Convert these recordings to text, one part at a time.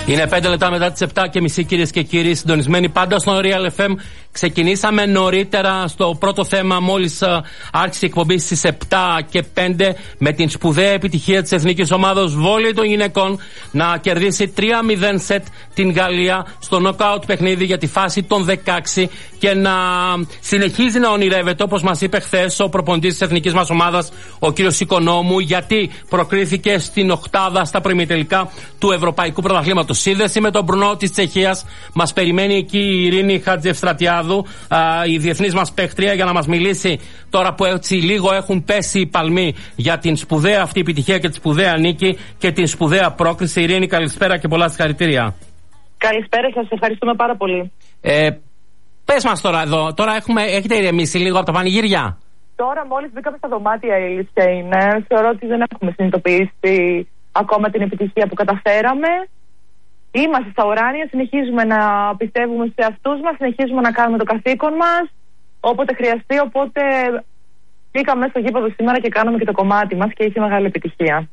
Είναι 5 λεπτά μετά τις 7:30, κυρίες και κύριοι, συντονισμένοι πάντα στο Real FM. Ξεκινήσαμε νωρίτερα στο πρώτο θέμα, μόλις άρχισε η εκπομπή στις 7:05, με την σπουδαία επιτυχία της εθνικής ομάδος βόλεϊ των γυναικών να κερδίσει 3-0 σετ την Γαλλία στο νοκάουτ παιχνίδι για τη φάση των 16 και να συνεχίζει να ονειρεύεται, όπως μας είπε χθες ο προπονητής της εθνικής μας ομάδας, ο κύριος Οικονόμου, γιατί προκρίθηκε στην οκτάδα στα προημιτελικά του Ευρωπαϊκού Πρωταθλήματος. Σύνδεση με τον Μπρουνό της Τσεχίας. Μας περιμένει εκεί η Ειρήνη Χατζευστρατιάδου, η διεθνής μας παίχτρια, για να μας μιλήσει τώρα που έτσι λίγο έχουν πέσει οι παλμοί για την σπουδαία αυτή επιτυχία και τη σπουδαία νίκη και την σπουδαία πρόκριση. Ειρήνη, καλησπέρα και πολλά συγχαρητήρια. Καλησπέρα σας, ευχαριστούμε πάρα πολύ. Πες μας τώρα εδώ, έχετε ηρεμήσει λίγο από τα πανηγύρια? Τώρα μόλις μπήκαμε στα δωμάτια, η αλήθεια είναι. Θεωρώ ότι δεν έχουμε συνειδητοποιήσει ακόμα την επιτυχία που καταφέραμε. Είμαστε στα ουράνια, συνεχίζουμε να πιστεύουμε σε αυτούς μας, συνεχίζουμε να κάνουμε το καθήκον μας όποτε χρειαστεί, οπότε μπήκαμε στο γήπεδο σήμερα και κάνουμε και το κομμάτι μας και είχε μεγάλη επιτυχία.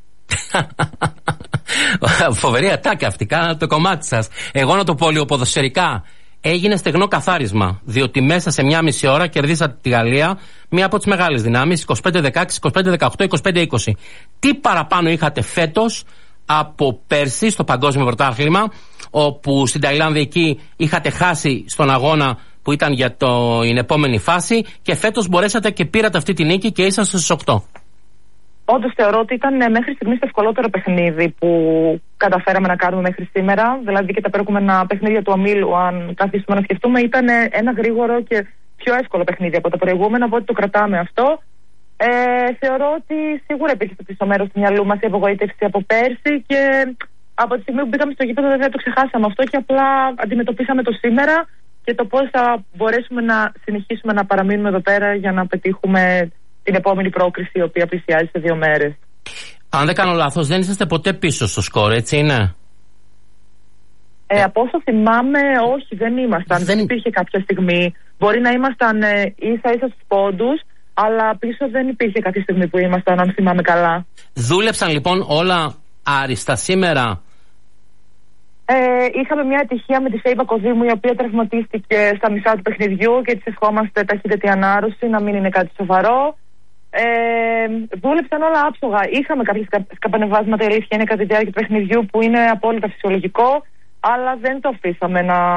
Φοβερή ατάκα αυτή, κάνατε το κομμάτι σας. Εγώ να το πω λίγο ποδοσφαιρικά. Έγινε στεγνό καθάρισμα, διότι μέσα σε μια μισή ώρα κερδίσατε τη Γαλλία, μία από τις μεγάλες δυνάμεις, 25-16, 25-18, 25-20. Τι παραπάνω είχατε φέτος από πέρσι στο Παγκόσμιο Πρωτάθλημα, όπου στην Ταϊλάνδη εκεί είχατε χάσει στον αγώνα που ήταν για την επόμενη φάση, και φέτος μπορέσατε και πήρατε αυτή τη νίκη και είσαστε στους 8. Όντως θεωρώ ότι ήταν μέχρι στιγμής το ευκολότερο παιχνίδι που καταφέραμε να κάνουμε μέχρι σήμερα. Δηλαδή και τα προηγούμενα παιχνίδια του ομίλου, αν καθίσουμε να σκεφτούμε, ήταν ένα γρήγορο και πιο εύκολο παιχνίδι από τα προηγούμενα, οπότε το κρατάμε αυτό. Θεωρώ ότι σίγουρα υπήρχε στο πίσω μέρος του μυαλού μας η απογοήτευση από πέρσι, και από τη στιγμή που μπήκαμε στο γήπεδο δεν το ξεχάσαμε αυτό και απλά αντιμετωπίσαμε το σήμερα και το πώς θα μπορέσουμε να συνεχίσουμε να παραμείνουμε εδώ πέρα για να πετύχουμε την επόμενη πρόκριση, η οποία πλησιάζει σε 2 μέρες. Αν δεν κάνω λάθος, δεν είσαστε ποτέ πίσω στο σκορ, έτσι είναι? Από όσο θυμάμαι, όχι, δεν ήμασταν. Δεν υπήρχε κάποια στιγμή. Μπορεί να ήμασταν ίσα-ίσα στους πόντους, αλλά πίσω δεν υπήρχε κάποια στιγμή που ήμασταν, αν θυμάμαι καλά. Δούλεψαν λοιπόν όλα άριστα σήμερα? Είχαμε μια ατυχία με τη Σέιβα Κοδήμου, η οποία τραυματίστηκε στα μισά του παιχνιδιού και της ευχόμαστε ταχύτερη ανάρρωση, να μην είναι κάτι σοβαρό. Δούλεψαν όλα άψογα. Είχαμε κάποιες σκαμπανεβάσματα, η αλήθεια είναι, κατά τη διάρκεια του παιχνιδιού, που είναι απόλυτα φυσιολογικό, αλλά δεν το αφήσαμε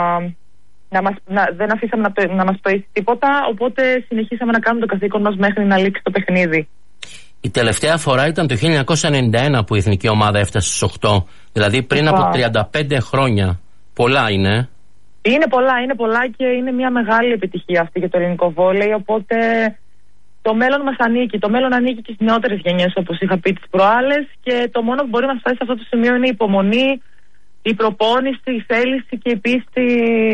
δεν αφήσαμε να μας πτωίσει τίποτα, οπότε συνεχίσαμε να κάνουμε το καθήκον μας μέχρι να λήξει το παιχνίδι. Η τελευταία φορά ήταν το 1991 που η εθνική ομάδα έφτασε στους 8, δηλαδή πριν από 35 χρόνια. Πολλά είναι. Είναι πολλά και είναι μια μεγάλη επιτυχία αυτή για το ελληνικό βόλεϊ, οπότε το μέλλον μας ανήκει. Το μέλλον ανήκει και στις νεότερες γενιές, όπως είχα πει τις προάλλες, και το μόνο που μπορεί να μας φτάσει σε αυτό το σημείο είναι η υπομονή, η προπόνηση, η θέληση και η πίστη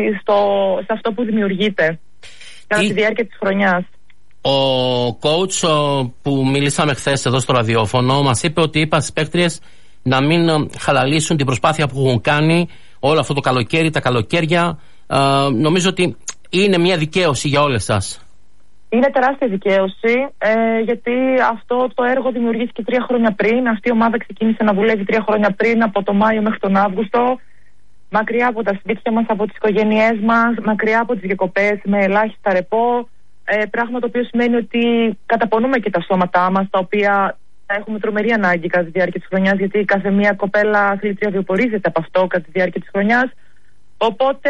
σε αυτό που δημιουργείται κατά τη διάρκεια της χρονιάς. Ο coach που μιλήσαμε χθες εδώ στο ραδιόφωνο μας είπε ότι είπα στις παίκτριες να μην χαλαλίσουν την προσπάθεια που έχουν κάνει όλο αυτό το καλοκαίρι, τα καλοκαίρια. Νομίζω ότι είναι μια δικαίωση για όλες σας. Είναι τεράστια δικαίωση, γιατί αυτό το έργο δημιουργήθηκε 3 χρόνια πριν. Αυτή η ομάδα ξεκίνησε να δουλεύει 3 χρόνια πριν, από το Μάιο μέχρι τον Αύγουστο, μακριά από τα σπίτια μας, από τις οικογένειές μας, μακριά από τις διακοπές, με ελάχιστα ρεπό. Πράγμα το οποίο σημαίνει ότι καταπονούμε και τα σώματά μας, τα οποία έχουμε τρομερή ανάγκη κατά τη διάρκεια της χρονιάς, γιατί κάθε μία κοπέλα αθλήτρια βιοπορίζεται από αυτό κατά τη διάρκεια της χρονιάς. Οπότε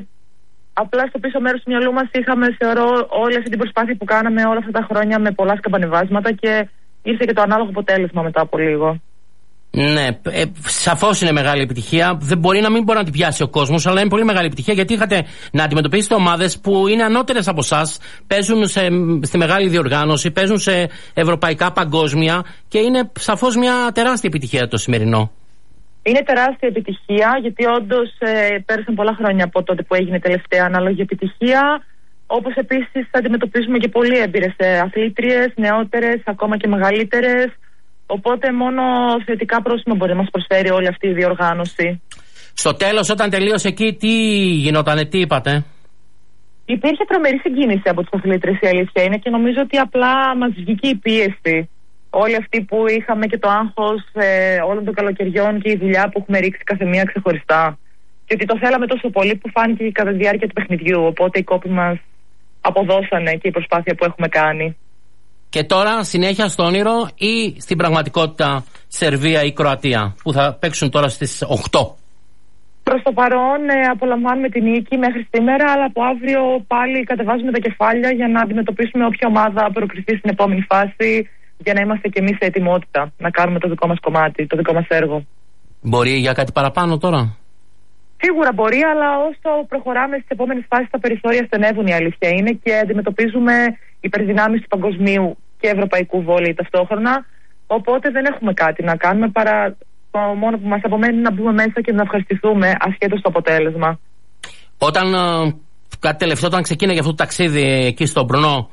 απλά στο πίσω μέρος του μυαλού μας είχαμε, θεωρώ, όλη αυτή την προσπάθεια που κάναμε όλα αυτά τα χρόνια με πολλά σκαμπανεβάσματα, και ήρθε και το ανάλογο αποτέλεσμα μετά από λίγο. Ναι, σαφώς είναι μεγάλη επιτυχία. Δεν μπορεί να την πιάσει ο κόσμος, αλλά είναι πολύ μεγάλη επιτυχία, γιατί είχατε να αντιμετωπίσετε ομάδες που είναι ανώτερες από εσάς, παίζουν στη μεγάλη διοργάνωση, παίζουν σε ευρωπαϊκά, παγκόσμια, και είναι σαφώς μια τεράστια επιτυχία το σημερινό. Είναι τεράστια επιτυχία, γιατί όντως πέρασαν πολλά χρόνια από τότε που έγινε τελευταία ανάλογη επιτυχία. Όπως επίσης αντιμετωπίζουμε και πολύ έμπειρες αθλήτριες, νεότερες, ακόμα και μεγαλύτερες. Οπότε μόνο θετικά πρόσημα μπορεί να μας προσφέρει όλη αυτή η διοργάνωση. Στο τέλος, όταν τελείωσε εκεί, τι γινότανε, τι είπατε? Υπήρχε τρομερή συγκίνηση από τις αθλήτριες, η αλήθεια είναι, και νομίζω ότι απλά μας βγήκε η πίεση. Όλοι αυτοί που είχαμε και το άγχος όλων των καλοκαιριών και η δουλειά που έχουμε ρίξει κάθε μία ξεχωριστά. διότι το θέλαμε τόσο πολύ που φάνηκε κατά τη διάρκεια του παιχνιδιού. Οπότε οι κόποι μας αποδώσανε και η προσπάθεια που έχουμε κάνει. Και τώρα συνέχεια στο όνειρο ή στην πραγματικότητα Σερβία ή Κροατία που θα παίξουν τώρα στις 8? Προς το παρόν απολαμβάνουμε την νίκη μέχρι σήμερα, αλλά από αύριο πάλι κατεβάζουμε τα κεφάλια για να αντιμετωπίσουμε όποια ομάδα προκριθεί στην επόμενη φάση, για να είμαστε κι εμείς σε ετοιμότητα να κάνουμε το δικό μας κομμάτι, το δικό μας έργο. Μπορεί για κάτι παραπάνω τώρα? Σίγουρα μπορεί, αλλά όσο προχωράμε στις επόμενες φάσεις τα περιθώρια στενεύουν, η αλήθεια είναι, και αντιμετωπίζουμε υπερδυνάμεις του παγκοσμίου και ευρωπαϊκού βόλεϊ ταυτόχρονα. Οπότε δεν έχουμε κάτι να κάνουμε παρά το μόνο που μας απομένει να μπούμε μέσα και να ευχαριστηθούμε ασχέτως το αποτέλεσμα. Όταν κάτι τελευταίο, όταν ξεκίνησε αυτό το ταξίδι εκεί στο Μπρνό,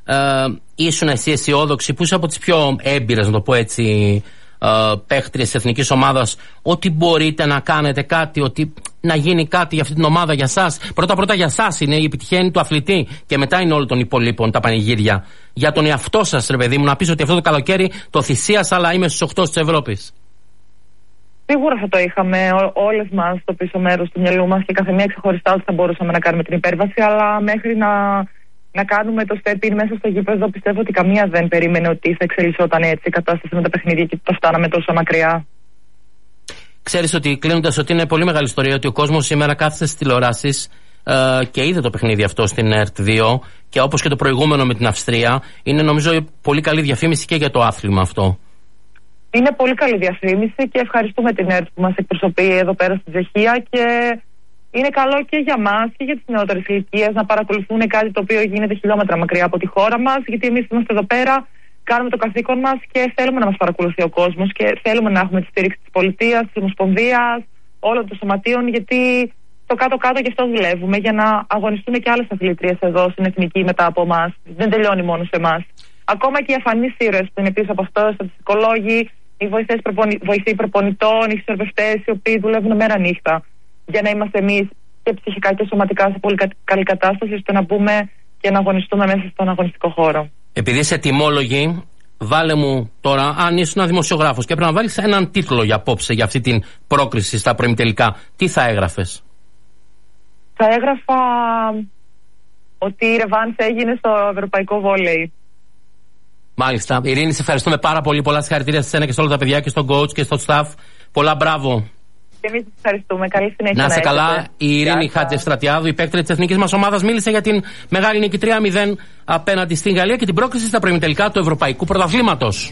ήσουν εσύ αισιόδοξη, που είσαι από τις πιο έμπειρες, να το πω έτσι, παίχτριες της εθνικής ομάδας, ότι μπορείτε να κάνετε κάτι, ότι να γίνει κάτι για αυτή την ομάδα, για σας? Πρώτα για σας είναι η επιτυχία του αθλητή και μετά είναι όλων των υπολείπων τα πανηγύρια. Για τον εαυτό σας, ρε παιδί μου, να πεις ότι αυτό το καλοκαίρι το θυσίασα, αλλά είμαι στους 8 της Ευρώπης. Σίγουρα θα το είχαμε όλες μας στο πίσω μέρος του μυαλού μας και καθεμία ξεχωριστά ότι θα μπορούσαμε να κάνουμε την υπέρβαση, αλλά μέχρι να κάνουμε το step in μέσα στο γήπεδο, πιστεύω ότι καμία δεν περίμενε ότι θα εξελισσόταν έτσι η κατάσταση με τα παιχνίδια και θα φτάναμε τόσο μακριά. Ξέρεις ότι, κλείνοντας, ότι είναι πολύ μεγάλη ιστορία ότι ο κόσμος σήμερα κάθεται στις τηλεοράσεις και είδε το παιχνίδι αυτό στην ΕΡΤ2, και όπως και το προηγούμενο με την Αυστρία, είναι νομίζω πολύ καλή διαφήμιση και για το άθλημα αυτό. Είναι πολύ καλή διαφήμιση και ευχαριστούμε την ΕΡΤ που μας εκπροσωπεί εδώ πέρα στην Τσεχία, και είναι καλό και για μας και για τις νεότερες ηλικίες να παρακολουθούν κάτι το οποίο γίνεται χιλιόμετρα μακριά από τη χώρα μας, γιατί εμείς είμαστε εδώ πέρα, κάνουμε το καθήκον μας και θέλουμε να μας παρακολουθεί ο κόσμος και θέλουμε να έχουμε τη στήριξη της πολιτείας, της Ομοσπονδίας, όλων των σωματείων, γιατί στο κάτω-κάτω γι' αυτό δουλεύουμε, για να αγωνιστούν και άλλες αθλητρίες εδώ στην εθνική μετά από εμάς. Δεν τελειώνει μόνο σε εμάς. Ακόμα και οι αφανείς ήρωες που είναι πίσω από αυτό, οι στατιστικολόγοι, οι βοηθοί προπονητών, οι φυσιοθεραπευτές, οι οποίοι δουλεύουν μέρα νύχτα για να είμαστε εμείς και ψυχικά και σωματικά σε πολύ καλή κατάσταση, ώστε να μπούμε και να αγωνιστούμε μέσα στον αγωνιστικό χώρο. Επειδή είσαι τιμόλογη, βάλε μου τώρα, αν ήσουν ένα δημοσιογράφος και έπρεπε να βάλεις έναν τίτλο για απόψε για αυτή την πρόκριση στα προημιτελικά, τι θα έγραφες? Θα έγραφα ότι η ρεβάνς έγινε στο ευρωπαϊκό βόλεϊ. Μάλιστα. Ειρήνη, σε ευχαριστούμε πάρα πολύ. Πολλά συγχαρητήρια σε εσένα και σε όλα τα παιδιά και στον coach και στο staff. Πολλά μπράβο. Και εμείς ευχαριστούμε. Καλή συνέχεια. Να είσαι καλά. Η Ειρήνη Χατζευστρατιάδου, η παίκτρια της εθνικής μας ομάδας, μίλησε για την μεγάλη νίκη 3-0 απέναντι στην Γαλλία και την πρόκριση στα προημιτελικά του Ευρωπαϊκού Πρωταθλήματος.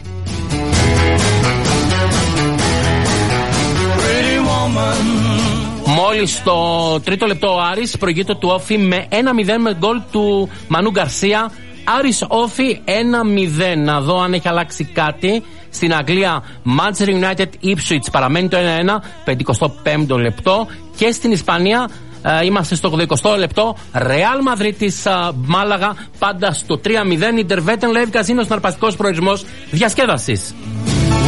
Μόλις στο τρίτο λεπτό ο Άρης προηγείται του Όφη με 1-0 με γκολ του Μανού Γκαρσία. Άρης Όφη 1-0. Να δω αν έχει αλλάξει κάτι. Στην Αγγλία Manchester United Ipswich παραμένει το 1-1, 55ο λεπτό. Και στην Ισπανία είμαστε στο 80ο λεπτό. Real Madrid της Μάλαγα πάντα στο 3-0. Ιντερ Βέτεν Λεύ Καζίνο, συναρπαστικός προορισμός διασκέδασης.